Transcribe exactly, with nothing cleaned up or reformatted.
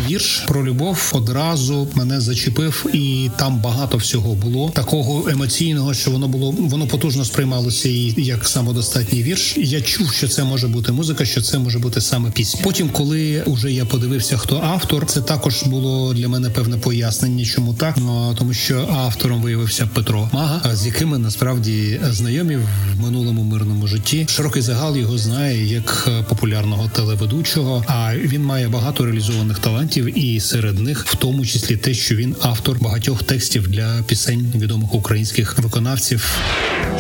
вірш про любов одразу мене зачепив, і там багато всього було такого емоційного, що воно було, воно потужно сприймалося і як самодостатній вірш. Я чув, що це може бути музика, що це може бути саме пісня. Потім, коли уже я подивився, хто автор, це також було для мене певне пояснення, чому так. Ну, тому що автором виявився Петро Мага, з якими насправді знайомі в минулому мирному житті. Широкий загал його знає як популярного телеведучого, а він має багато реалізованих талантів, і серед них в тому числі те, що він автор багатьох текстів для пісень відомих українських виконавців.